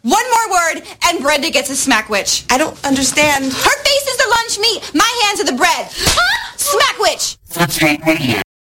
One more word, and Brenda gets a smack witch. I don't understand. Her face is the lunch meat. My hands are the bread. Smack witch. Substrate Radio.